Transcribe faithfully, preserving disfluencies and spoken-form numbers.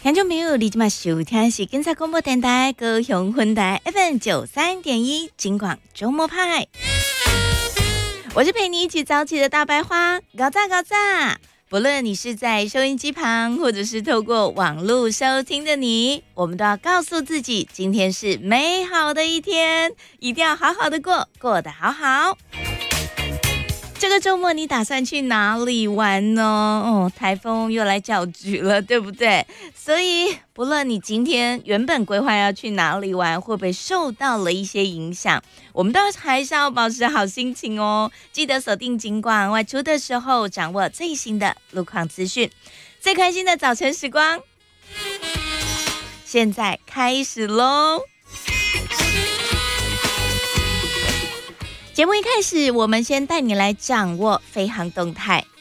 听众朋友，你今晚收听的是警察广播电台高雄分台 F M 九三点一警广周末派，我是陪你一起早起的大白花，搞炸搞炸！不论你是在收音机旁，或者是透过网络收听的你，我们都要告诉自己，今天是美好的一天，一定要好好的过，过得好好。这个周末你打算去哪里玩呢？哦，台风又来搅局了，对不对？所以不论你今天原本规划要去哪里玩，会不会受到了一些影响，我们都还是要保持好心情哦。记得锁定警广，外出的时候掌握最新的路况资讯。最开心的早晨时光，现在开始喽！节目一开始，我们先带你来掌握飞航动态。